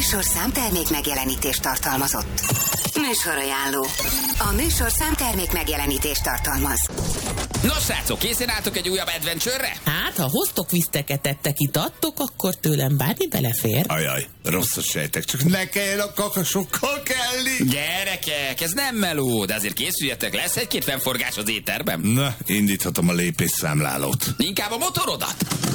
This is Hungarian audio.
műsor számtermék megjelenítést tartalmazott. Műsorajánló. A műsor számtermék megjelenítést tartalmaz. Nos, srácok, készen álltok egy újabb adventure-re? Hát, ha hoztok viszteket, ettek, itattok, akkor tőlem bármi belefér. Ajaj, rosszat sejtek, csak ne kelljen a kakasokkal kelni. Gyerekek, ez nem meló, de azért készüljetek, lesz egy-két fennforgás az étterben. Na, indíthatom a lépésszámlálót. Inkább a motorodat.